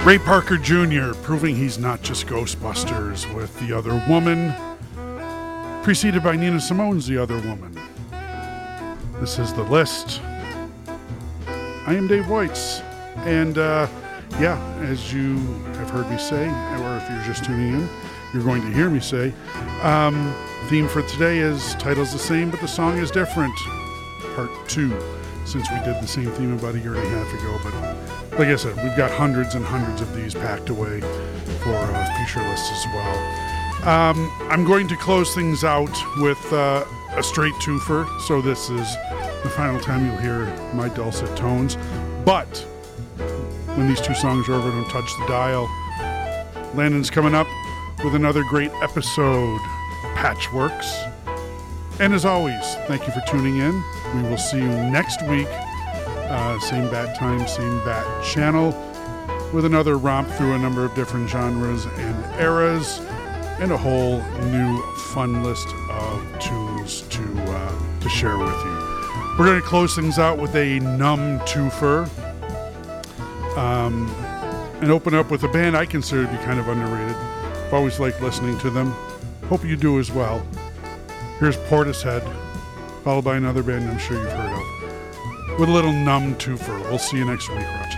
Ray Parker Jr. proving he's not just Ghostbusters with The Other Woman, preceded by Nina Simone's The Other Woman. This is The List. I am Dave Weitz, and as you have heard me say, or if you're just tuning in, you're going to hear me say, theme for today is title's the same, but the song is different. Part 2, since we did the same theme about a year and a half ago, but like I said, we've got hundreds and hundreds of these packed away for future lists as well. I'm going to close things out with a straight twofer, so this is the final time you'll hear my dulcet tones. But when these two songs are over, don't touch the dial. Landon's coming up with another great episode, Patchworks. And as always, thank you for tuning in. We will see you next week. Same bat time, same bat channel, with another romp through a number of different genres and eras, and a whole new fun list of tunes to share with you. We're going to close things out with a numb twofer, and open up with a band I consider to be kind of underrated. I've always liked listening to them. Hope you do as well. Here's Portishead, followed by another band I'm sure you've heard of, with a little numb twofer. We'll see you next week, Roger.